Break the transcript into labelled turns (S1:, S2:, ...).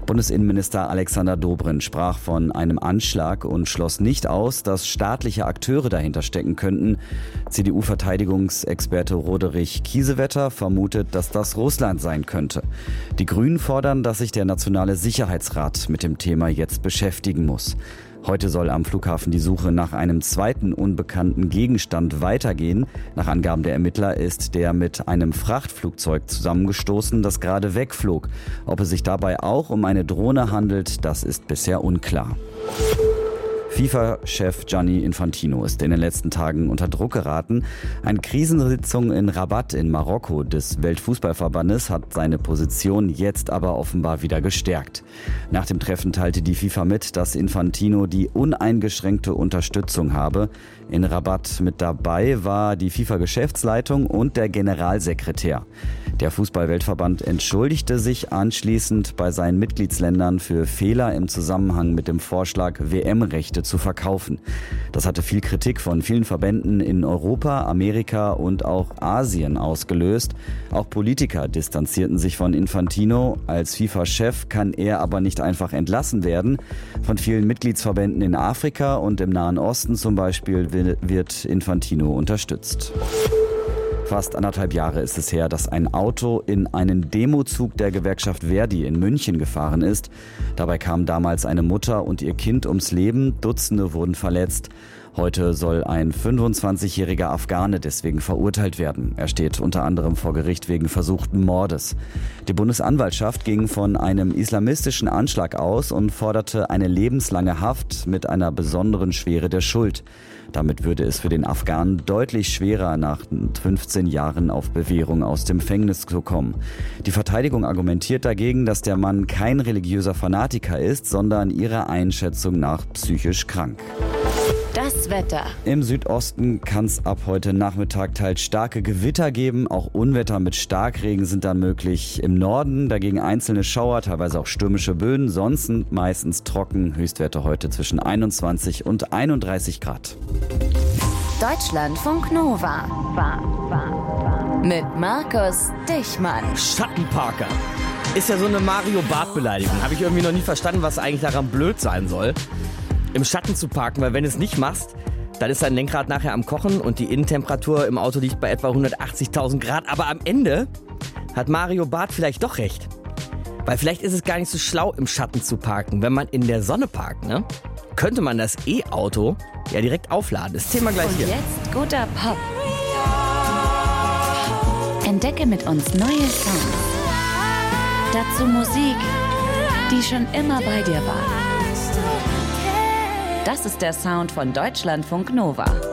S1: Bundesinnenminister Alexander Dobrindt sprach von einem Anschlag und schloss nicht aus, dass staatliche Akteure dahinter stecken könnten. CDU-Verteidigungsexperte Roderich Kiesewetter vermutet, dass das Russland sein könnte. Die Grünen fordern, dass sich der Nationale Sicherheitsrat mit dem Thema jetzt beschäftigen muss. Heute soll am Flughafen die Suche nach einem zweiten unbekannten Gegenstand weitergehen. Nach Angaben der Ermittler ist der mit einem Frachtflugzeug zusammengestoßen, das gerade wegflog. Ob es sich dabei auch um eine Drohne handelt, das ist bisher unklar. FIFA-Chef Gianni Infantino ist in den letzten Tagen unter Druck geraten. Eine Krisensitzung in Rabat in Marokko des Weltfußballverbandes hat seine Position jetzt aber offenbar wieder gestärkt. Nach dem Treffen teilte die FIFA mit, dass Infantino die uneingeschränkte Unterstützung habe. In Rabat mit dabei war die FIFA-Geschäftsleitung und der Generalsekretär. Der Fußball-Weltverband entschuldigte sich anschließend bei seinen Mitgliedsländern für Fehler im Zusammenhang mit dem Vorschlag, WM-Rechte zu verkaufen. Das hatte viel Kritik von vielen Verbänden in Europa, Amerika und auch Asien ausgelöst. Auch Politiker distanzierten sich von Infantino. Als FIFA-Chef kann er aber nicht einfach entlassen werden. Von vielen Mitgliedsverbänden in Afrika und im Nahen Osten zum Beispiel wird Infantino unterstützt. Fast 1,5 Jahre ist es her, dass ein Auto in einen Demozug der Gewerkschaft Verdi in München gefahren ist. Dabei kamen damals eine Mutter und ihr Kind ums Leben, Dutzende wurden verletzt. Heute soll ein 25-jähriger Afghane deswegen verurteilt werden. Er steht unter anderem vor Gericht wegen versuchten Mordes. Die Bundesanwaltschaft ging von einem islamistischen Anschlag aus und forderte eine lebenslange Haft mit einer besonderen Schwere der Schuld. Damit würde es für den Afghanen deutlich schwerer, nach 15 Jahren auf Bewährung aus dem Gefängnis zu kommen. Die Verteidigung argumentiert dagegen, dass der Mann kein religiöser Fanatiker ist, sondern ihrer Einschätzung nach psychisch krank.
S2: Das Wetter.
S1: Im Südosten kann es ab heute Nachmittag teils starke Gewitter geben. Auch Unwetter mit Starkregen sind dann möglich. Im Norden dagegen einzelne Schauer, teilweise auch stürmische Böen. Sonst meistens trocken. Höchstwerte heute zwischen 21 und 31 Grad.
S2: Deutschlandfunk Nova. Mit Markus Dichmann.
S3: Schattenparker. Ist ja so eine Mario Barth-Beleidigung. Habe ich irgendwie noch nie verstanden, was eigentlich daran blöd sein soll, im Schatten zu parken, weil wenn du es nicht machst, dann ist dein Lenkrad nachher am Kochen und die Innentemperatur im Auto liegt bei etwa 180.000 Grad. Aber am Ende hat Mario Barth vielleicht doch recht. Weil vielleicht ist es gar nicht so schlau, im Schatten zu parken. Wenn man in der Sonne parkt, ne, könnte man das E-Auto ja direkt aufladen. Das Thema gleich hier.
S2: Und jetzt guter Pop. Entdecke mit uns neue Songs. Dazu Musik, die schon immer bei dir war. Das ist der Sound von Deutschlandfunk Nova.